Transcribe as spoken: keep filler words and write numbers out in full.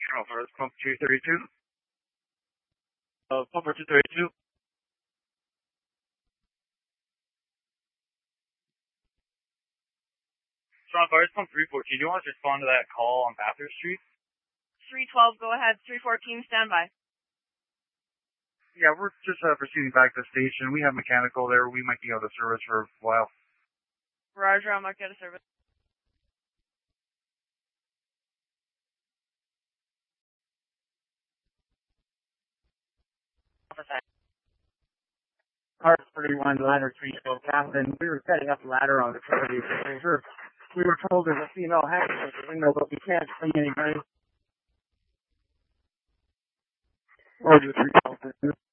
General Force, pump two thirty-two. Uh, pumper two thirty-two. Strong Force, pump three fourteen. Do you want us to respond to that call on Bathurst Street? three twelve, go ahead. three fourteen, stand by. Yeah, we're just uh, proceeding back to the station. We have mechanical there. We might be out of service for a while. Roger, I'll mark you out of service. Car thirty-one, ladder three twelve, Captain. We were setting up the ladder on the thirty. We were told there's a female hanging at the window, but we can't see anybody. Roger, three twelve.